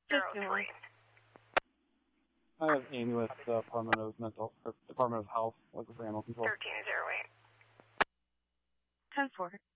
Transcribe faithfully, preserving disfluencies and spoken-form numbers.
zero three. I have Amy with the Department of Mental, or Department of Health, looking for animal control. thirteen zero eight. ten four.